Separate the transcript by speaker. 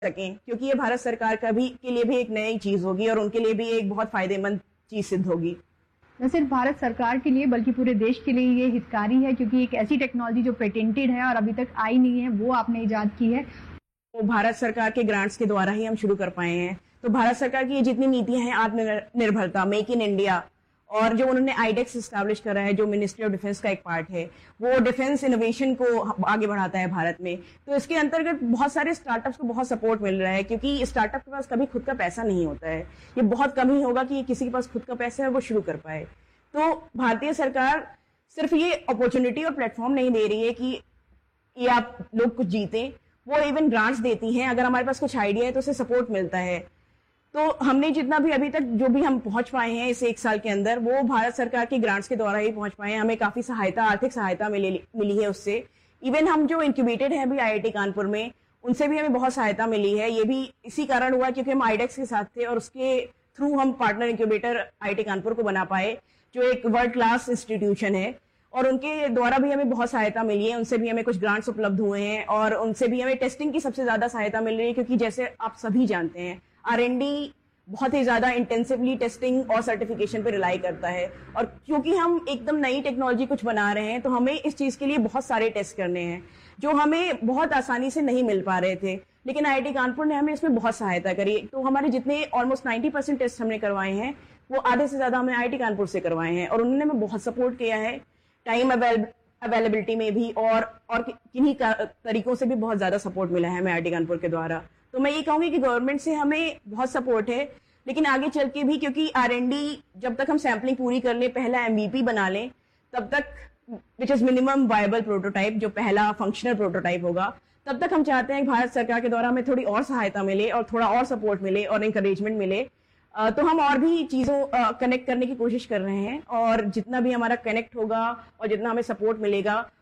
Speaker 1: सकें, क्योंकि ये भारत सरकार का भी के लिए भी एक नई चीज़ होगी और उनके लिए भी एक बहुत फ़ायदेमंद चीज़ सिद्ध होगी।
Speaker 2: न सिर्फ भारत सरकार के लिए बल्कि पूरे देश के लिए ये हितकारी है, क्योंकि एक ऐसी टेक्नोलॉजी जो पेटेंटेड है और अभी तक आई नहीं है, वो आपने इजाद की है।
Speaker 1: तो भारत सरकार के ग्रांट्स के द्वारा ही हम शुरू कर पाए हैं। तो भारत सरकार की ये जितनी नीतियां हैं, आत्मनिर्भरता, मेक इन इंडिया, और जो उन्होंने आईडेक्स एस्टैब्लिश करा है, जो मिनिस्ट्री ऑफ डिफेंस का एक पार्ट है, वो डिफेंस इनोवेशन को आगे बढ़ाता है भारत में। तो इसके अंतर्गत बहुत सारे स्टार्टअप्स को बहुत सपोर्ट मिल रहा है, क्योंकि स्टार्टअप के पास कभी खुद का पैसा नहीं होता है। ये बहुत कम ही होगा कि किसी के पास खुद का पैसा है वो शुरू कर पाए। तो भारतीय सरकार सिर्फ ये अपॉर्चुनिटी और प्लेटफॉर्म नहीं दे रही है कि ये आप लोग कुछ जीतें, वो इवन ग्रांट्स देती हैं। अगर हमारे पास कुछ आइडिया है तो उसे सपोर्ट मिलता है। तो हमने जितना भी अभी तक जो भी हम पहुंच पाए हैं इस 1 साल के अंदर, वो भारत सरकार की ग्रांट्स के द्वारा ही पहुंच पाए हैं। हमें काफी सहायता, आर्थिक सहायता मिली है उससे। इवन हम जो इंक्यूबेटेड हैं अभी आईआईटी कानपुर में, उनसे भी हमें बहुत सहायता मिली है। ये भी इसी कारण हुआ क्योंकि हम आईडेक्स के साथ थे और उसके थ्रू हम पार्टनर इंक्यूबेटर आईआईटी कानपुर को बना पाए, जो एक वर्ल्ड क्लास इंस्टीट्यूशन है। और उनके द्वारा भी हमें बहुत सहायता मिली है, उनसे भी हमें कुछ ग्रांट्स उपलब्ध हुए हैं और उनसे भी हमें टेस्टिंग की सबसे ज्यादा सहायता मिल रही है, क्योंकि जैसे आप सभी जानते हैं आर&डी बहुत ही ज्यादा इंटेंसिवली टेस्टिंग और सर्टिफिकेशन पे रिलाई करता है। और क्योंकि हम एकदम नई टेक्नोलॉजी कुछ बना रहे हैं, तो हमें इस चीज के लिए बहुत सारे टेस्ट करने हैं, जो हमें बहुत आसानी से नहीं मिल पा रहे थे। लेकिन आईआईटी कानपुर ने हमें इसमें बहुत सहायता करी। तो हमारे जितने ऑलमोस्ट 90% टेस्ट हमने करवाए हैं, वो आधे से ज्यादा हमने आईआईटी कानपुर से करवाए हैं और उन्होंने हमें बहुत सपोर्ट किया है, टाइम अवेलेबिलिटी में भी और किन्हीं तरीकों से भी बहुत ज्यादा सपोर्ट मिला है हमें आईआईटी कानपुर के द्वारा। तो मैं ये कहूंगी कि गवर्नमेंट से हमें बहुत सपोर्ट है, लेकिन आगे चल के भी, क्योंकि आर&डी जब तक हम सैम्पलिंग पूरी कर ले, पहला एमवीपी बना लें, तब तक, which is minimum viable prototype, जो पहला फंक्शनल प्रोटोटाइप होगा, तब तक हम चाहते हैं कि भारत सरकार के द्वारा हमें थोड़ी और सहायता मिले और थोड़ा और सपोर्ट मिले और इंकरेजमेंट मिले। तो हम और भी चीजों कनेक्ट करने की कोशिश कर रहे हैं और जितना भी हमारा कनेक्ट होगा और जितना हमें सपोर्ट मिलेगा,